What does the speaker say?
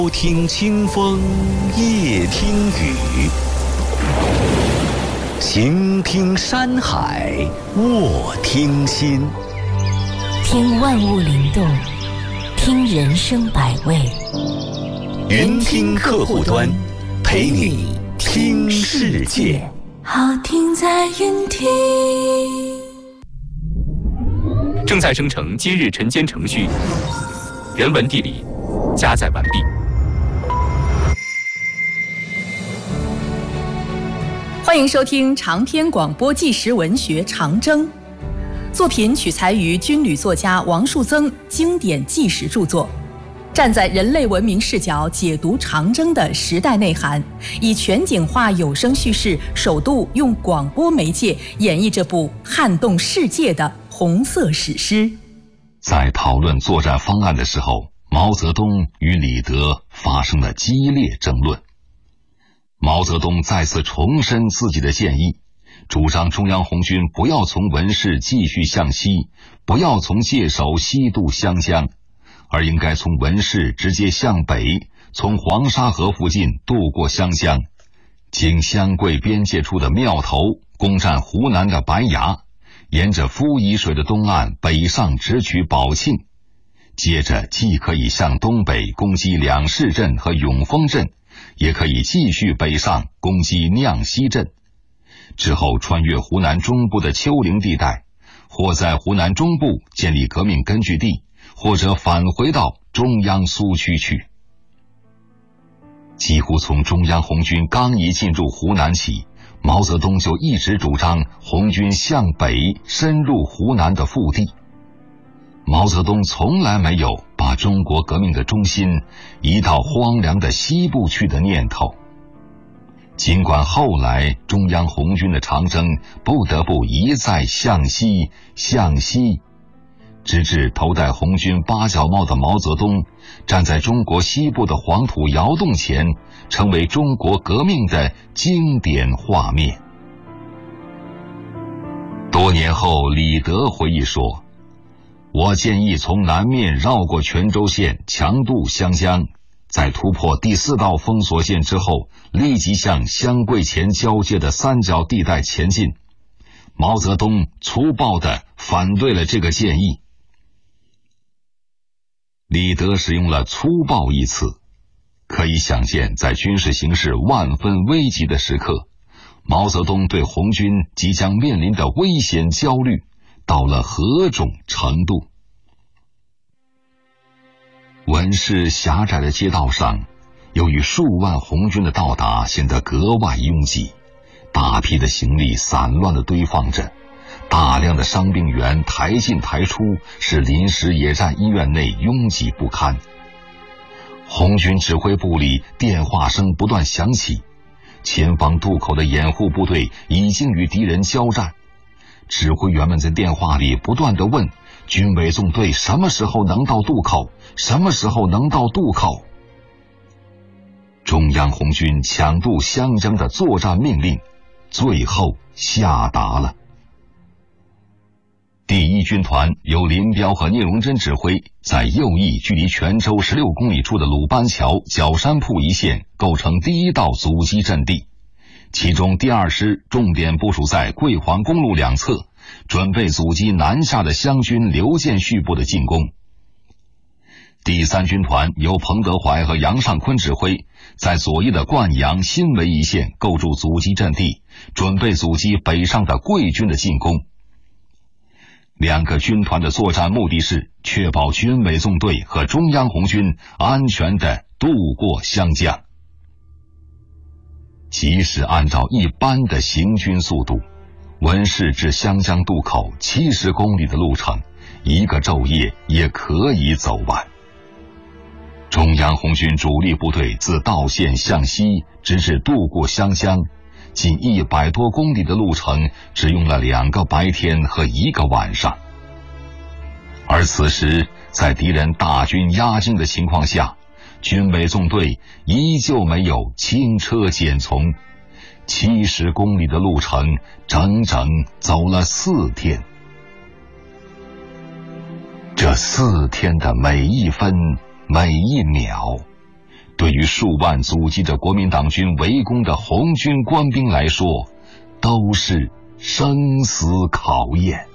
秋听清风，夜听雨，行听山海，卧听心。 听万物灵动，听人生百味。 云听客户端，陪你听世界。 好听在云听。 正在生成今日晨间程序，人文地理加载完毕。 欢迎收听长篇广播纪实文学《长征》，作品取材于军旅作家王树增经典纪实著作，站在人类文明视角解读长征的时代内涵，以全景化有声叙事，首度用广播媒介演绎这部撼动世界的红色史诗。 在讨论作战方案的时候，毛泽东与李德发生了激烈争论。毛泽东再次重申自己的建议，主张中央红军不要从文市继续向西，不要从界首西渡湘江，而应该从文市直接向北，从黄沙河附近渡过湘江，经湘桂边界处的庙头攻占湖南的白崖，沿着夫夷水的东岸北上直取宝庆，接着既可以向东北攻击两市镇和永丰镇，也可以继续北上攻击酿西镇，之后穿越湖南中部的丘陵地带，或在湖南中部建立革命根据地，或者返回到中央苏区去。几乎从中央红军刚一进入湖南起，毛泽东就一直主张红军向北深入湖南的腹地。毛泽东从来没有把中国革命的中心移到荒凉的西部去的念头。尽管后来中央红军的长征不得不一再向西，直至头戴红军八角帽的毛泽东站在中国西部的黄土窑洞前，成为中国革命的经典画面。多年后，李德回忆说，我建议从南面绕过泉州县，强渡湘江，在突破第4道封锁线之后，立即向湘桂前交界的三角地带前进。毛泽东粗暴地反对了这个建议。李德使用了粗暴一词，可以想见，在军事形势万分危急的时刻，毛泽东对红军即将面临的危险焦虑到了何种程度？文市狭窄的街道上，由于数万红军的到达显得格外拥挤，大批的行李散乱地堆放着，大量的伤病员抬进抬出，使临时野战医院内拥挤不堪。红军指挥部里电话声不断响起，前方渡口的掩护部队已经与敌人交战，指挥员们在电话里不断地问军委纵队什么时候能到渡口，什么时候能到渡口。中央红军抢渡湘江的作战命令最后下达了。第1军团由林彪和聂荣臻指挥，在右翼距离泉州16公里处的鲁班桥、角山铺一线构成第1道阻击阵地，其中第2师重点部署在桂黄公路两侧，准备阻击南下的湘军刘建绪部的进攻。第3军团由彭德怀和杨尚昆指挥，在左翼的灌阳、新围一线构筑阻击阵地，准备阻击北上的桂军的进攻。2个军团的作战目的是确保军委纵队和中央红军安全地渡过湘江。即使按照一般的行军速度，文市至湘江渡口70公里的路程，1个昼夜也可以走完。中央红军主力部队自道县向西直至渡过湘江，近100多公里的路程只用了2个白天和1个晚上。而此时在敌人大军压境的情况下，军委纵队依旧没有轻车简从，70公里的路程整整走了4天。这4天的每一分每一秒， 对于数万阻击着国民党军围攻的红军官兵来说，都是生死考验。